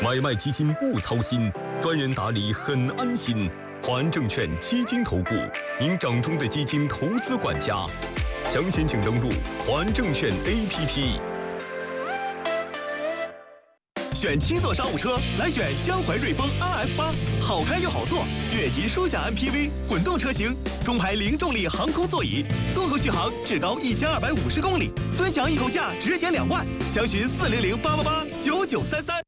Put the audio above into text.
买卖基金不操心，专人打理很安心。华安证券基金投顾，您掌中的基金投资管家。详情请登录华安证券 APP。 选7座商务车，来选江淮瑞风 RF8，好开又好坐，越级舒享 MPV 混动车型，中排零重力航空座椅，综合续航至高1250公里，尊享一口价直减2万，详询400-888-9933。